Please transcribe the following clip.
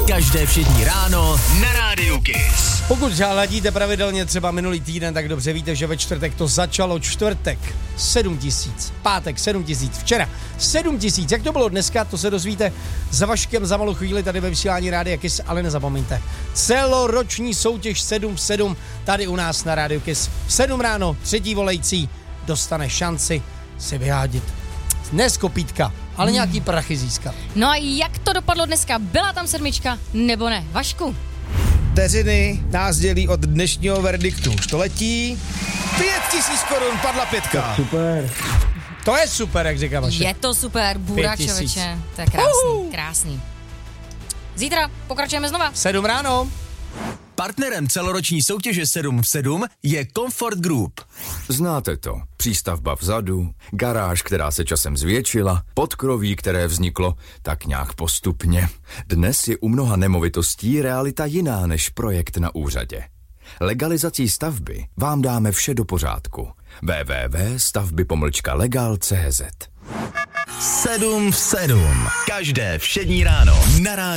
Každé všední ráno na Rádiu Kiss. Pokud hladíte pravidelně třeba minulý týden, tak dobře víte, že ve čtvrtek to začalo. Čtvrtek 7 000, pátek 7 000, včera 7 000. Jak to bylo dneska, to se dozvíte za Vaškem za malou chvíli tady ve vysílání Rádia Kiss, ale nezapomeňte. Celoroční soutěž 7 v 7 tady u nás na Rádiu Kiss. V 7 ráno třetí volající dostane šanci si vyhádit ne z kopítka, ale nějaký prachy získat. No a jak to dopadlo dneska? Byla tam sedmička nebo ne? Vašku? Vteřiny nás dělí od dnešního verdiktu. Už to letí. 5 000 korun, padla pětka. Super. To je super, jak říká Vašek. Je to super, bůra 5 000. čověče. To je krásný, krásný. Zítra pokračujeme znova. 7 ráno. Partnerem celoroční soutěže 7 v 7 je Comfort Group. Znáte to. Přístavba vzadu, garáž, která se časem zvětšila, podkroví, které vzniklo tak nějak postupně. Dnes je u mnoha nemovitostí realita jiná než projekt na úřadě. Legalizací stavby vám dáme vše do pořádku. www.stavby-legal.cz 7 v 7. Každé všední ráno na Rádiu